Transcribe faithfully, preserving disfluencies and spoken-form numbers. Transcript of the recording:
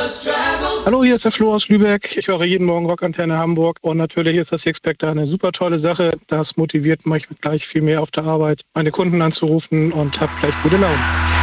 Hallo, hier ist der Flo aus Lübeck. Ich höre jeden Morgen Rockantenne Hamburg und natürlich ist das Sixpack da eine super tolle Sache. Das motiviert mich gleich viel mehr auf der Arbeit, meine Kunden anzurufen und habe gleich gute Laune.